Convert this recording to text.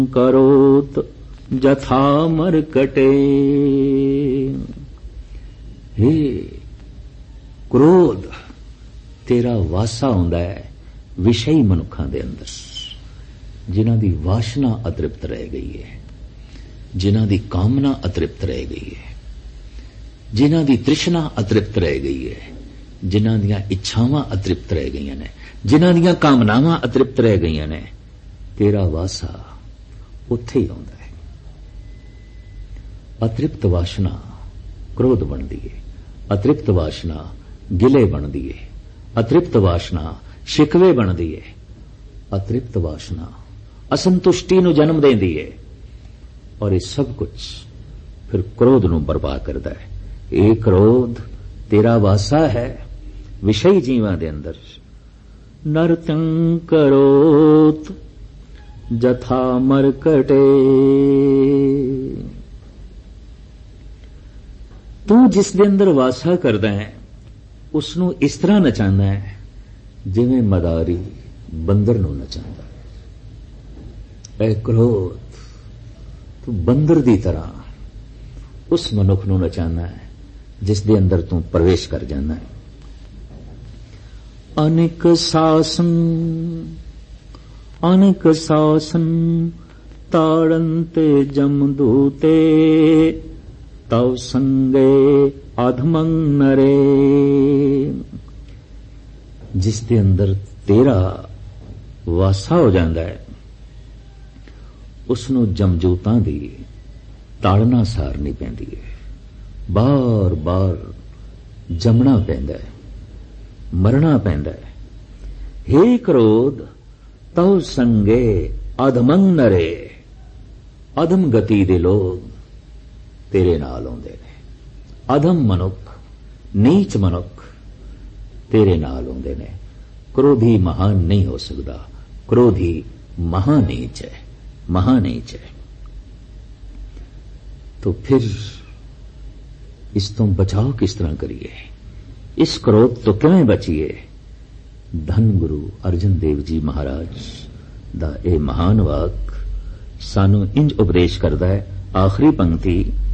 करोत जथा मरकटे। हे क्रोध तेरा वासा हुंदा है विषयी मनुखां दे अंदर, जिन्हां दी वासना अतृप्त रह गई है, जिन्हां दी कामना अतृप्त रह गई है, जिन्हां दी तृष्णा अतृप्त रह गई है, जिन्हां दीयां इच्छावां अतृप्त रह गईयां ने, जिन्हां दीयां कामनावां अतृप्त रह गईयां ने, तेरा वासा उत्थे ही आउंदा है। अतृप्त वासना क्रोध बनदी है, अतृप्त वासना गिले बनदी है, अतृप्त वासना शिकवे बनदी है, अतृप्त वासना असंतुष्टि नूं जन्म देंदी है, और ये सब कुछ फिर क्रोध नूं बर्बाद करदा है। ये क्रोध तेरा वासा है विषयी जीवां दे अंदर। नरतं करोत जथा मरकटे। तू जिस दे अंदर वासा करदा है उसनू इस तरह नचांदा है जिवें मदारी बंदर नू नचांदा है। ऐ क्रोध तू बंदर दी तरह उस मनुख नू नचांदा है जिस दे अंदर तू प्रवेश कर जांदा है। अनेक सासन ताड़न्ते जमदूते तव संगे अधमं नरे। जिस दे अंदर तेरा वासा हो जाता है उसनू जमजूतां दी ताड़ना सारनी पैंदी है, बार बार जमना पैंदा है, मरना पैंदा है। हे क्रोध तव संगे अधमं नरे। अधम गति दे लोग तेरे नाल आउंदे ने, अधम मनुख नीच मनुख तेरे नाल आउंदे ने। क्रोधी महान नहीं हो सकता, क्रोधी महानीच है, महानीच है। तो फिर इस तो बचाव किस तरह करिए, इस क्रोध तो किवें बचीए। धन गुरु अर्जन देव जी महाराज दा ए महान वाक सानू इंज उपदेश करदा है। आखिरी पंक्ति